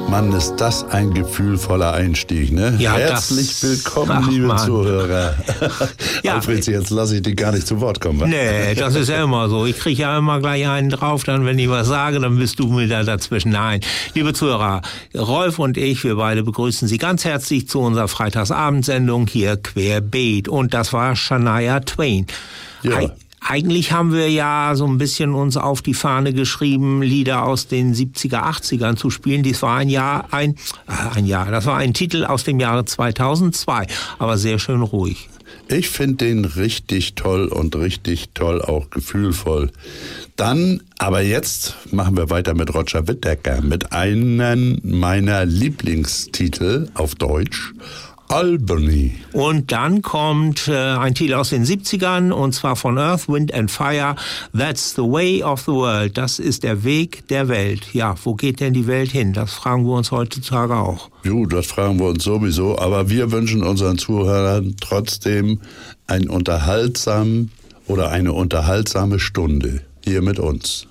Mann, ist das ein gefühlvoller Einstieg, ne? Ja, herzlich willkommen, liebe Zuhörer. Ja. Alfred, jetzt lasse ich dich gar nicht zu Wort kommen. Nee, das ist ja immer so. Ich kriege ja immer gleich einen drauf, dann wenn ich was sage, dann bist du wieder dazwischen. Nein, liebe Zuhörer, Rolf und ich, wir beide begrüßen Sie ganz herzlich zu unserer Freitagsabendsendung hier querbeet. Und das war Shania Twain. Ja. Eigentlich haben wir ja so ein bisschen uns auf die Fahne geschrieben, Lieder aus den 70er, 80ern zu spielen. Das war das war ein Titel aus dem Jahre 2002, aber sehr schön ruhig. Ich finde den richtig toll und richtig toll auch gefühlvoll. Dann, aber jetzt machen wir weiter mit Roger Whittaker, mit einem meiner Lieblingstitel auf Deutsch, Albany. Und dann kommt ein Titel aus den 70ern, und zwar von Earth, Wind and Fire, That's the Way of the World. Das ist der Weg der Welt. Ja, wo geht denn die Welt hin? Das fragen wir uns heutzutage auch. Jo, das fragen wir uns sowieso, aber wir wünschen unseren Zuhörern trotzdem eine unterhaltsame Stunde hier mit uns.